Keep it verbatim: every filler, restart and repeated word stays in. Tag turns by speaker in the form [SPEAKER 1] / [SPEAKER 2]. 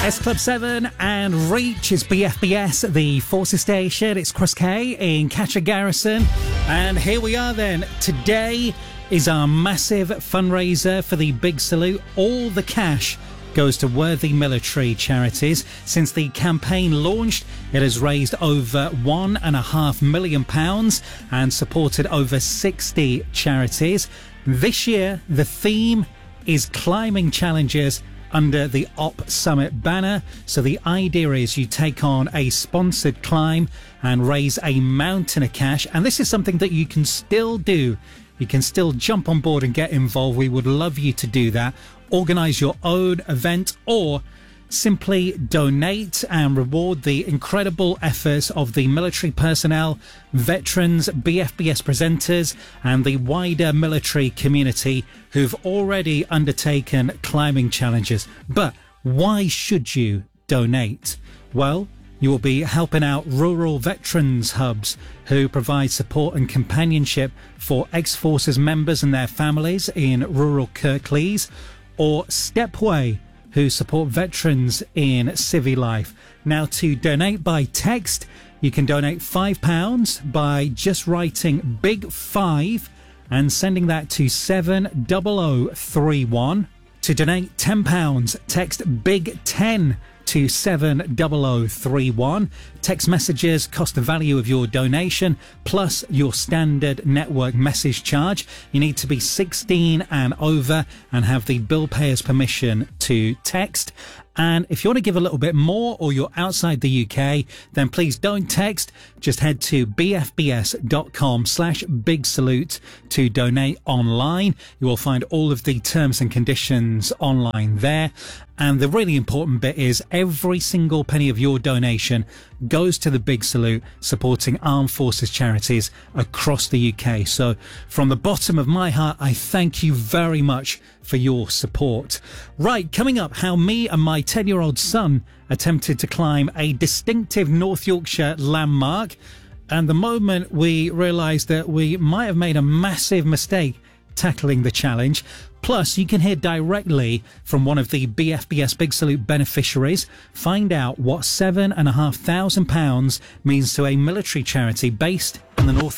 [SPEAKER 1] S Club seven and Reach is B F B S, the Forces Station. It's Chris K in Catcher Garrison. And here we are then. Today is our massive fundraiser for the Big Salute. All the cash goes to worthy military charities. Since the campaign launched, it has raised over one and a half million pounds and supported over sixty charities. This year, the theme is climbing challenges under the Op Summit banner. So the idea is you take on a sponsored climb and raise a mountain of cash. And this is something that you can still do. You can still jump on board and get involved. We would love you to do that. Organise your own event or simply donate and reward the incredible efforts of the military personnel, veterans, B F B S presenters and the wider military community who've already undertaken climbing challenges. But why should you donate? Well, you will be helping out rural veterans hubs who provide support and companionship for ex-forces members and their families in rural Kirklees, or Stepway, who support veterans in civvy life. Now, to donate by text, you can donate five pounds by just writing Big Five and sending that to seven zero zero three one. To donate ten pounds, text Big Ten to seven zero zero three one. Text messages cost the value of your donation plus your standard network message charge. You need to be sixteen and over and have the bill payer's permission to text. And if you want to give a little bit more or you're outside the U K, then please don't text. Just head to bfbs.com slash big salute to donate online. You will find all of the terms and conditions online there. And the really important bit is every single penny of your donation goes to the Big Salute, supporting armed forces charities across the U K. So from the bottom of my heart, I thank you very much for your support. Right, coming up, how me and my ten-year-old son attempted to climb a distinctive North Yorkshire landmark. And the moment we realised that we might have made a massive mistake tackling the challenge. Plus, you can hear directly from one of the B F B S Big Salute beneficiaries. Find out what seven and a half thousand pounds means to a military charity based in the North